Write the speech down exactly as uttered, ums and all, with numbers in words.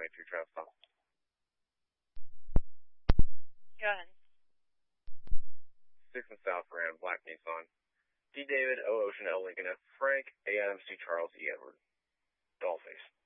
ninety-two Travis Stop. Go ahead. six and South Ram, Black Nissan. D. David, O. Ocean, L. Lincoln, F. Frank, A. Adams, C. Charles, E. Edward. Dollface.